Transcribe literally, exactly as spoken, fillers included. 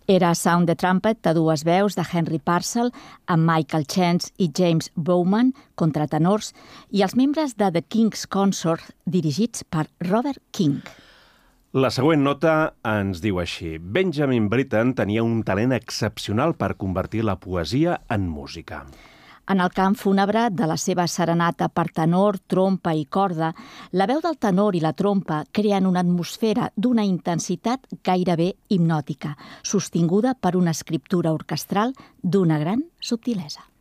Era Sound the Trumpet a dues veus de Henry Purcell, amb Michael Chance i James Bowman, contratenors, i els membres de The King's Consort, dirigits per Robert King. La següent nota ens diu així: Benjamin Britten tenia un talent excepcional per convertir la poesia en música. En el cant fúnebre de la seva serenata per tenor, trompa i corda, la veu del tenor i la trompa creen una atmosfera d'una intensitat gairebé hipnòtica, sostinguda per una escriptura orquestral d'una gran subtilesa.